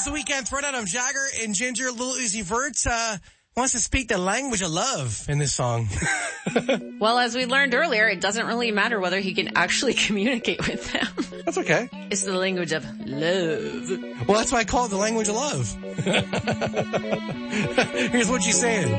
the Weekend Throwdown. Jagger and Ginger. Lil Uzi Vert wants to speak the language of love in this song. Well, as we learned earlier, it doesn't really matter whether he can actually communicate with them. That's okay. It's the language of love. Well, that's why I call it the language of love. Here's what she's saying.